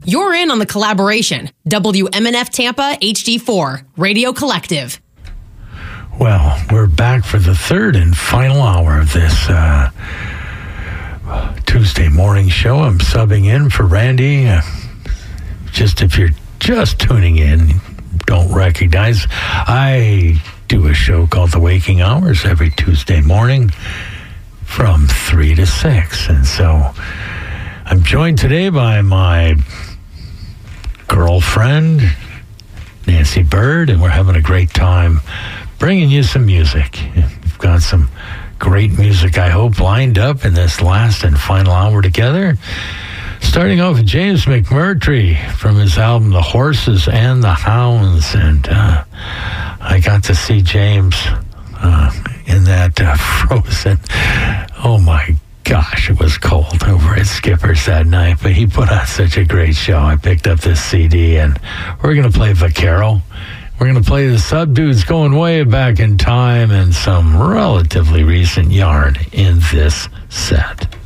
You're in on the collaboration. WMNF Tampa HD4 Radio Collective. Well, we're back for the third and final hour of this Tuesday morning show. I'm subbing in for Randy. Just if you're just tuning in, don't recognize, I do a show called The Waking Hours every Tuesday morning from 3 to 6. And so I'm joined today by my girlfriend, Nancy Bird, and we're having a great time bringing you some music. We've got some great music, I hope, lined up in this last and final hour together. Starting off with James McMurtry from his album The Horses and the Hounds. And I got to see James in that frozen, oh my gosh, it was cold over at Skipper's that night, but he put on such a great show. I picked up this CD, and we're going to play Vaquero. We're going to play the Subdudes going way back in time and some relatively recent yarn in this set.